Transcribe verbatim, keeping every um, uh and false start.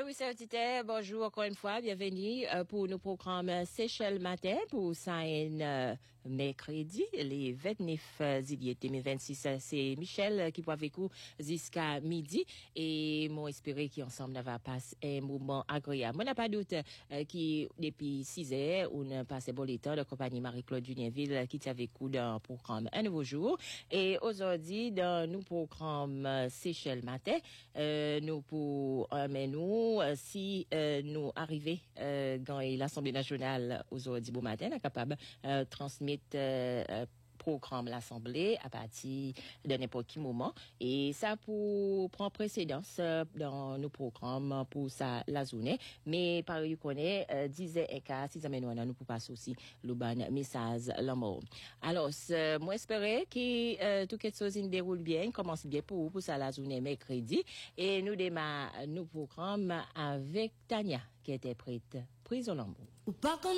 oui, c'est un bonjour encore une fois, bienvenue euh, pour nos programmes Seychelles Matin pour ça euh, mercredi, les vingt-neuf juillet deux mille vingt-six. C'est Michel qui va avec vous jusqu'à midi et moi espérer qu'ensemble on va passer un moment agréable. Moi n'a pas doute euh, qui depuis six heures on a passé bon temps de compagnie Marie-Claude Junienville qui est avec vous dans le programme Un Nouveau Jour et aujourd'hui dans nos programmes Seychelles Matin euh, nous pour euh, mais nous euh, si euh, nous arrivons euh, dans l'Assemblée nationale aujourd'hui bon matin on est capable euh, transmettre euh, programme l'Assemblée à partir de n'importe quel moment et ça pour prendre précédence euh, dans nos programmes pour ça la journée mais par exemple connaît euh, dix heures et quart si jamais nous nous pour passer aussi le ban message l'amour alors euh, moi espérer que euh, tout quelque chose déroule bien commence bien pour pour ça la journée mercredi et nous démarrons nos programmes avec Tania qui était prête prise au lambeau.